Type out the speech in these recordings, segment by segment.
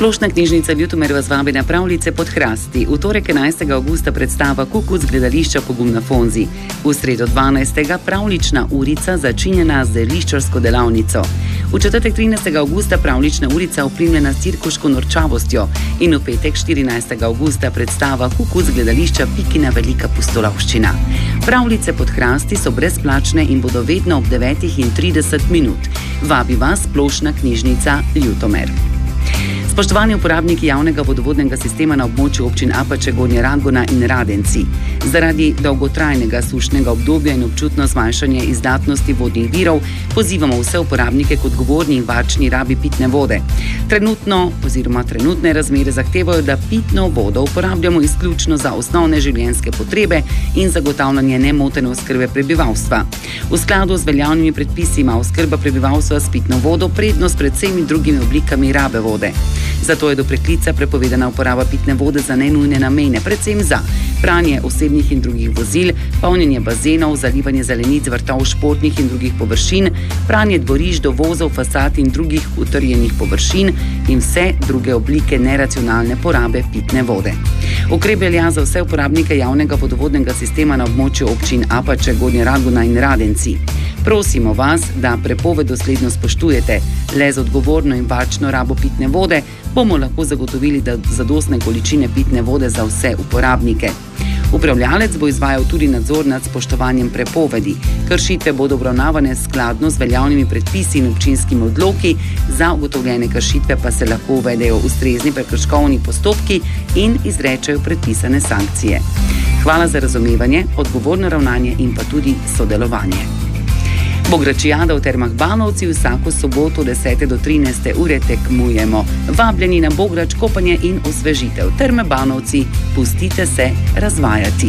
Splošna knjižnica Ljutomer vas vabi na pravljice pod hrasti. V torek 11. avgusta predstava Kukuc gledališča Pogum na Fonzi. V sredo 12. pravlična urica začinjena z zeliščarsko delavnico. V četrtek 13. avgusta pravlična urica opremljena s cirkuško norčavostjo in v petek 14. avgusta predstava Kukuc gledališča Pikina velika pustolovščina. Pravljice pod hrasti so brezplačne in bodo vedno ob 9:30. Vabi vas Splošna knjižnica Ljutomer. Spoštovani uporabniki javnega vodovodnega sistema na območju občin Apače, Gornja Radgona in Radenci. Zaradi dolgotrajnega sušnega obdobja in občutno zmanjšanje izdatnosti vodnih virov pozivamo vse uporabnike k odgovorni in varčni rabi pitne vode. Trenutne razmere zahtevajo, da pitno vodo uporabljamo izključno za osnovne življenjske potrebe in zagotavljanje nemotene oskrbe prebivalstva. V skladu z veljavnimi predpisi ima oskrba prebivalstva s pitno vodo prednost pred vsemi drugimi oblikami rabe vode. Zato je do preklica prepovedana uporaba pitne vode za nenujne namene, predvsem za pranje osebnih in drugih vozil, polnjenje bazenov, zalivanje zelenic, vrtov, športnih in drugih površin, pranje dvorišč, dovozov, fasad in drugih utrjenih površin in vse druge oblike neracionalne porabe pitne vode. Ukrep velja za vse uporabnike javnega vodovodnega sistema na območju občin Apače, Gornja Radgona in Radenci. Prosimo vas, da prepoved dosledno spoštujete. Le z odgovorno in varčno rabo pitne vode bomo lahko zagotovili zadostne količine pitne vode za vse uporabnike. Upravljalec bo izvajal tudi nadzor nad spoštovanjem prepovedi. Kršitve bodo obravnavane skladno z veljavnimi predpisi in občinskimi odloki, za ugotovljene kršitve pa se lahko uvedejo ustrezni prekrškovni postopki in izrečejo predpisane sankcije. Hvala za razumevanje, odgovorno ravnanje in pa tudi sodelovanje. Bogračijada v Termah Banovci vsako soboto 10. do 13. ure tekmujemo. Vabljeni na bograč, kopanje in osvežitev. Terme Banovci, pustite se razvajati.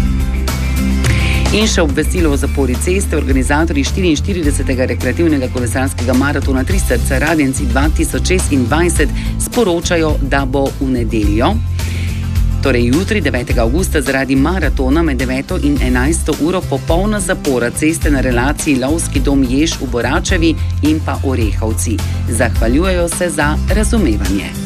In še obvestilo o zapori ceste. Organizatorji 44. rekreativnega kolesarskega maratona 3 srca Radenci 2026 sporočajo, da bo v nedeljo, torej jutri 9. avgusta, zaradi maratona med 9. in 11. uro popolna zapora ceste na relaciji Lovski dom Jež v Boračevi in pa Orehovci. Zahvaljujejo se za razumevanje.